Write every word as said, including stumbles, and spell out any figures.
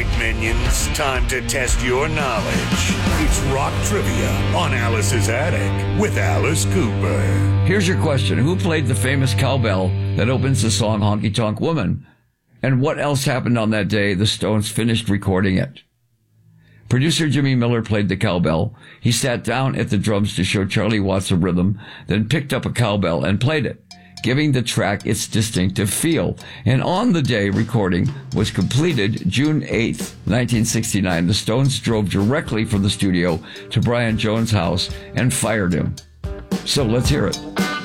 right, minions. Time to test your knowledge. It's Rock Trivia on Alice's Attic with Alice Cooper. Here's your question. Who played the famous cowbell that opens the song Honky Tonk Woman? And what else happened on that day the Stones finished recording it? Producer Jimmy Miller played the cowbell. He sat down at the drums to show Charlie Watts a rhythm, then picked up a cowbell and played it, giving the track its distinctive feel. And on the day recording was completed, June eighth, nineteen sixty-nine, the Stones drove directly from the studio to Brian Jones' house and fired him. So let's hear it.